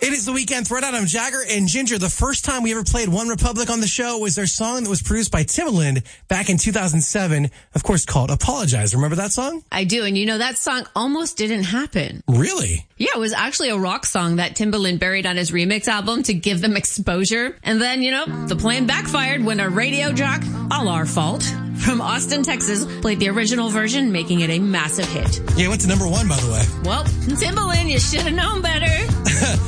It is the Weekend Throwdown. I'm Jagger and Ginger. The first time we ever played One Republic on the show was their song that was produced by Timbaland back in 2007, of course, called Apologize. Remember that song? I do. And you know, that song almost didn't happen. Really? Yeah, it was actually a rock song that Timbaland buried on his remix album to give them exposure. And then, you know, the plan backfired when a radio jock, all our fault, from Austin, Texas, played the original version, making it a massive hit. Yeah, it went to #1, by the way. Well, Timbaland, you should have known better.